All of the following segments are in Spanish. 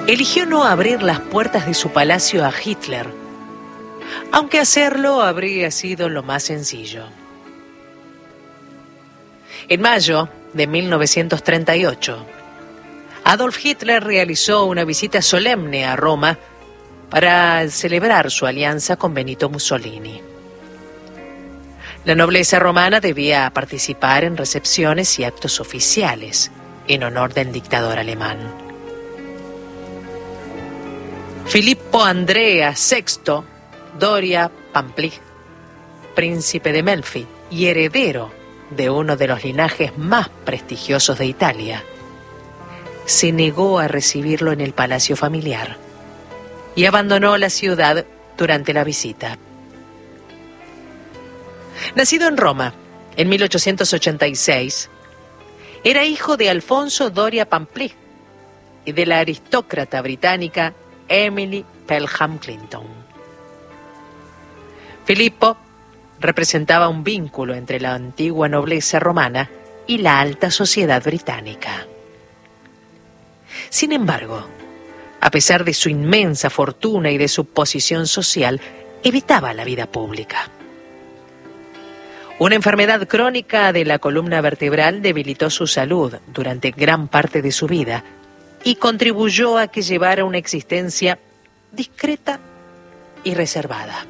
eligió no abrir las puertas de su palacio a Hitler, aunque hacerlo habría sido lo más sencillo. En mayo de 1938, Adolf Hitler realizó una visita solemne a Roma para celebrar su alianza con Benito Mussolini. La nobleza romana debía participar en recepciones y actos oficiales en honor del dictador alemán. Filippo Andrea VI Doria Pamphili, príncipe de Melfi y heredero de uno de los linajes más prestigiosos de Italia, se negó a recibirlo en el palacio familiar y abandonó la ciudad durante la visita. Nacido en Roma en 1886, era hijo de Alfonso Doria Pamphili y de la aristócrata británica Emily Pelham Clinton. Filippo representaba un vínculo entre la antigua nobleza romana y la alta sociedad británica. Sin embargo, a pesar de su inmensa fortuna y de su posición social, evitaba la vida pública. Una enfermedad crónica de la columna vertebral debilitó su salud durante gran parte de su vida y contribuyó a que llevara una existencia discreta y reservada.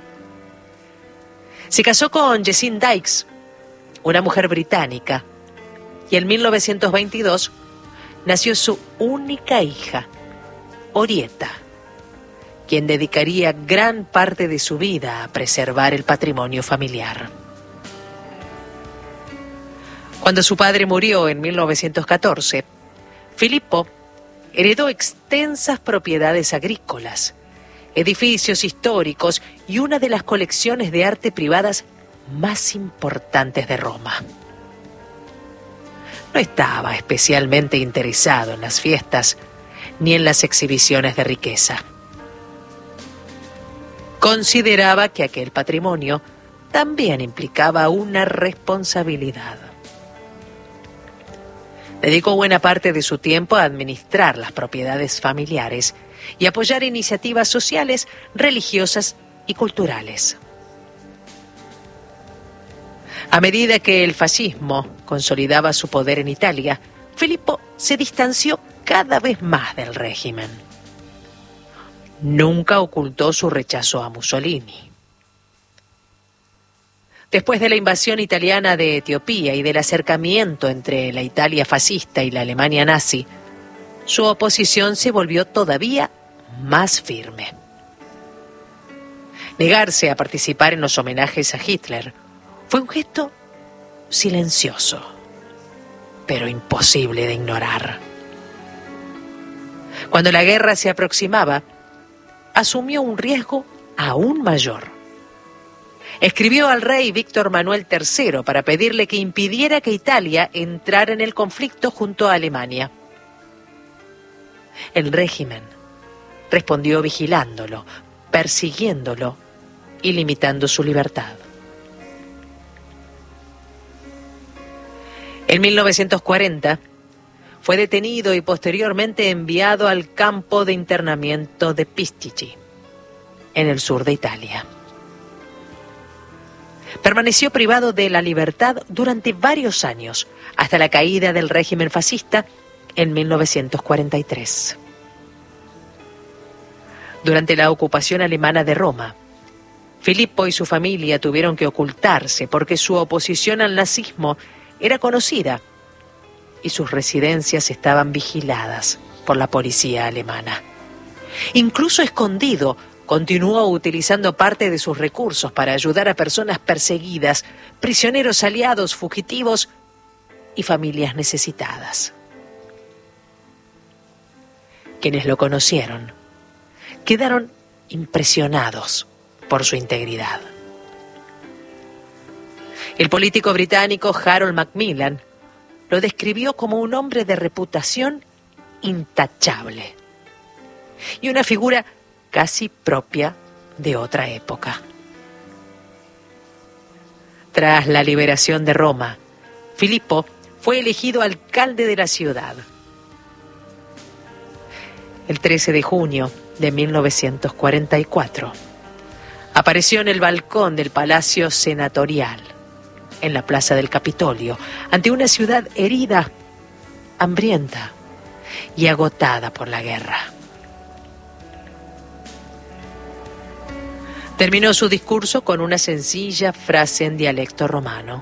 Se casó con Jessine Dykes, una mujer británica, y en 1922 nació su única hija, Orietta, quien dedicaría gran parte de su vida a preservar el patrimonio familiar. Cuando su padre murió en 1914, Filippo heredó extensas propiedades agrícolas, edificios históricos y una de las colecciones de arte privadas más importantes de Roma. No estaba especialmente interesado en las fiestas ni en las exhibiciones de riqueza. Consideraba que aquel patrimonio también implicaba una responsabilidad. Dedicó buena parte de su tiempo a administrar las propiedades familiares y apoyar iniciativas sociales, religiosas y culturales. A medida que el fascismo consolidaba su poder en Italia, Filippo se distanció cada vez más del régimen. Nunca ocultó su rechazo a Mussolini. Después de la invasión italiana de Etiopía y del acercamiento entre la Italia fascista y la Alemania nazi, su oposición se volvió todavía más firme. Negarse a participar en los homenajes a Hitler fue un gesto silencioso, pero imposible de ignorar. Cuando la guerra se aproximaba, asumió un riesgo aún mayor. Escribió al rey Víctor Manuel III para pedirle que impidiera que Italia entrara en el conflicto junto a Alemania. El régimen respondió vigilándolo, persiguiéndolo y limitando su libertad. En 1940 fue detenido y posteriormente enviado al campo de internamiento de Pistici, en el sur de Italia. Permaneció privado de la libertad durante varios años, hasta la caída del régimen fascista en 1943. Durante la ocupación alemana de Roma, Filippo y su familia tuvieron que ocultarse porque su oposición al nazismo era conocida y sus residencias estaban vigiladas por la policía alemana. Incluso escondido, continuó utilizando parte de sus recursos para ayudar a personas perseguidas, prisioneros aliados, fugitivos y familias necesitadas. Quienes lo conocieron quedaron impresionados por su integridad. El político británico Harold Macmillan lo describió como un hombre de reputación intachable y una figura casi propia de otra época. Tras la liberación de Roma, Filippo fue elegido alcalde de la ciudad. El 13 de junio de 1944, apareció en el balcón del Palacio Senatorial, en la Plaza del Capitolio, ante una ciudad herida, hambrienta y agotada por la guerra. Terminó su discurso con una sencilla frase en dialecto romano: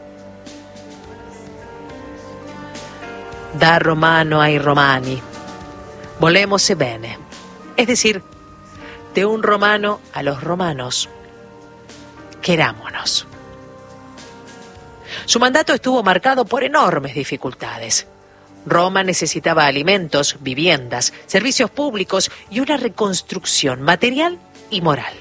Da romano ai romani, volemose bene. Es decir, de un romano a los romanos, querámonos. Su mandato estuvo marcado por enormes dificultades. Roma necesitaba alimentos, viviendas, servicios públicos y una reconstrucción material y moral.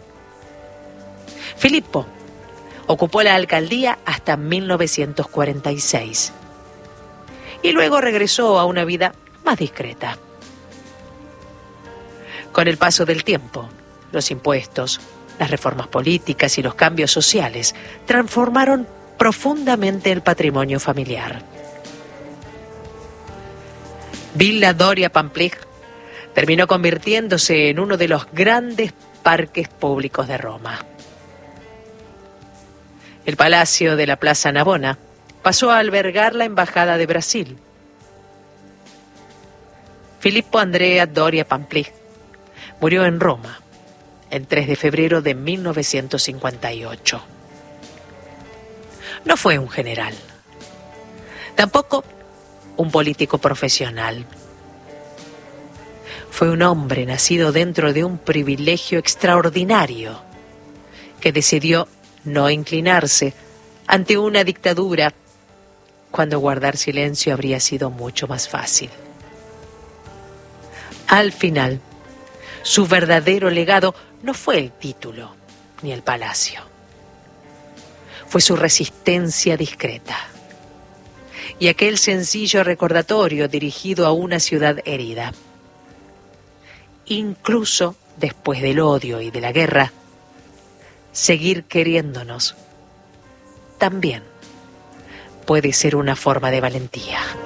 Filippo ocupó la alcaldía hasta 1946 y luego regresó a una vida más discreta. Con el paso del tiempo, los impuestos, las reformas políticas y los cambios sociales transformaron profundamente el patrimonio familiar. Villa Doria Pamphilj terminó convirtiéndose en uno de los grandes parques públicos de Roma. El Palacio de la Plaza Navona pasó a albergar la Embajada de Brasil. Filippo Andrea Doria Pamphilj murió en Roma el 3 de febrero de 1958. No fue un general, tampoco un político profesional. Fue un hombre nacido dentro de un privilegio extraordinario que decidió no inclinarse ante una dictadura cuando guardar silencio habría sido mucho más fácil. Al final, su verdadero legado no fue el título ni el palacio. Fue su resistencia discreta y aquel sencillo recordatorio dirigido a una ciudad herida. Incluso después del odio y de la guerra, seguir queriéndonos también puede ser una forma de valentía.